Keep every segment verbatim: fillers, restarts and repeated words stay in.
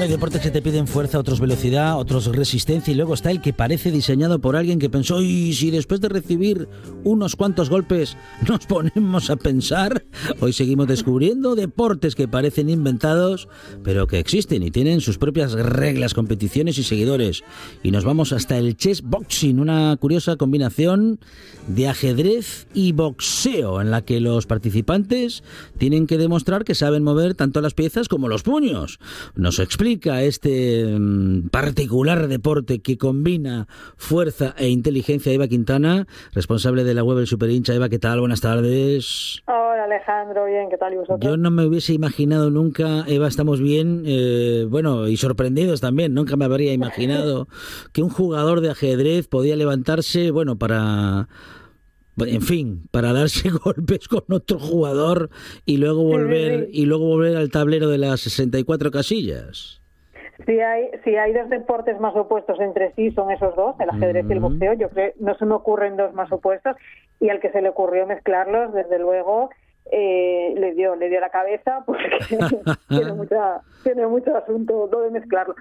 Claro, hay deportes que te piden fuerza, otros velocidad, otros resistencia, y luego está el que parece diseñado por alguien que pensó, y si después de recibir unos cuantos golpes nos ponemos a pensar. Hoy seguimos descubriendo deportes que parecen inventados, pero que existen y tienen sus propias reglas, competiciones y seguidores. Y nos vamos hasta el chess boxing, una curiosa combinación de ajedrez y boxeo, en la que los participantes tienen que demostrar que saben mover tanto las piezas como los puños. Nos explica este mmm, particular deporte que combina fuerza e inteligencia Eva Quintana, responsable de la web El Superhincha. Eva, ¿qué tal? Buenas tardes. Hola Alejandro, bien, ¿qué tal? ¿Y vosotros? Yo no me hubiese imaginado nunca, Eva, estamos bien, eh, bueno, y sorprendidos también, nunca me habría imaginado que un jugador de ajedrez podía levantarse, bueno, para... en fin, para darse golpes con otro jugador y luego volver y luego volver al tablero de las sesenta y cuatro casillas. Si hay, si hay dos deportes más opuestos entre sí, son esos dos, el ajedrez mm. y el boxeo. Yo creo no se me ocurren dos más opuestos, y al que se le ocurrió mezclarlos, desde luego, eh, le dio le dio la cabeza, porque tiene, mucha, tiene mucho asunto lo de mezclarlo.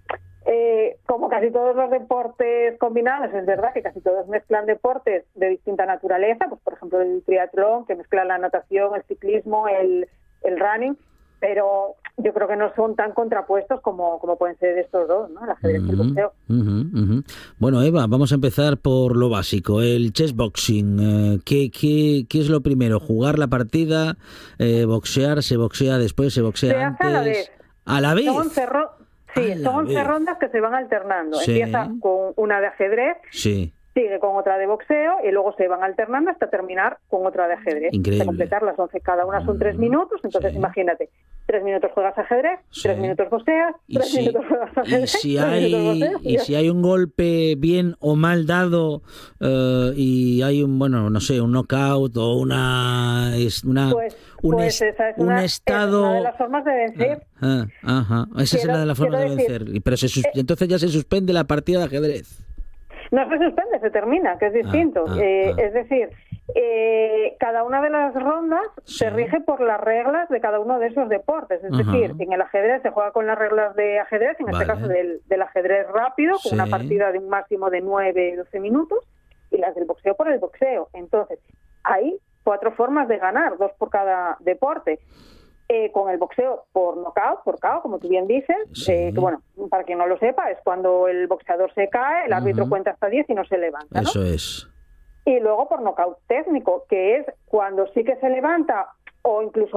Eh, como casi todos los deportes combinados, es verdad que casi todos mezclan deportes de distinta naturaleza, pues por ejemplo el triatlón, que mezcla la natación, el ciclismo, el, el running, pero yo creo que no son tan contrapuestos como, como pueden ser estos dos, ¿no? El ajedrez y el boxeo. Uh-huh, uh-huh. Bueno, Eva, vamos a empezar por lo básico, el chess boxing. Eh, ¿qué, qué, ¿Qué es lo primero? ¿Jugar la partida? Eh, ¿Boxear? ¿Se boxea después? ¿Se boxea se antes? Hace a la vez. ¿A la vez? Son cerro... Sí, son once rondas que se van alternando. Sí. Empieza con una de ajedrez, sí. sigue con otra de boxeo y luego se van alternando hasta terminar con otra de ajedrez. Increíble. Hasta completar las once, cada una son tres minutos, entonces sí. imagínate, tres minutos juegas ajedrez, sí. tres minutos boxeas, tres si, minutos juegas ajedrez, y si hay, boxeas, y, y si hay un golpe bien o mal dado uh, y hay un, bueno, no sé, un knockout o una... Es una pues, un, pues es, esa es un una, estado... es una de las formas de vencer. Ah, ah, ajá. Esa quiero, es una de las formas de vencer. Decir, Pero se sus... eh, entonces ya se suspende la partida de ajedrez. No se suspende, se termina, que es distinto. Ah, ah, eh, ah. Es decir, eh, cada una de las rondas sí. se rige por las reglas de cada uno de esos deportes. Es Ajá. decir, en el ajedrez se juega con las reglas de ajedrez, en vale. este caso del, del ajedrez rápido, con sí. una partida de un máximo de nueve a doce minutos, y las del boxeo por el boxeo. Entonces, hay cuatro formas de ganar, dos por cada deporte. Eh, con el boxeo por nocaut, por K O, como tú bien dices, sí. eh, que bueno, para quien no lo sepa, es cuando el boxeador se cae, el árbitro uh-huh. cuenta hasta diez y no se levanta, ¿no? Eso es. Y luego por nocaut técnico, que es cuando sí que se levanta o incluso